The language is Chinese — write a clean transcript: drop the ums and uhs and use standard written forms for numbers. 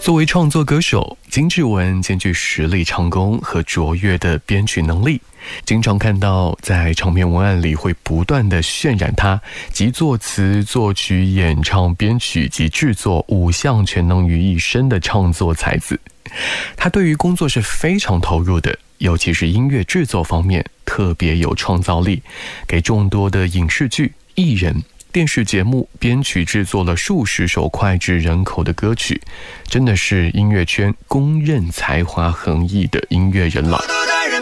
作为创作歌手，金志文兼具实力唱功和卓越的编曲能力，经常看到在唱片文案里会不断地渲染他集作词、作曲、演唱、编曲及制作5项全能于一身的唱作才子。他对于工作是非常投入的，尤其是音乐制作方面特别有创造力，给众多的影视剧、艺人、电视节目编曲制作了数十首脍炙人口的歌曲，真的是音乐圈公认才华横溢的音乐人了。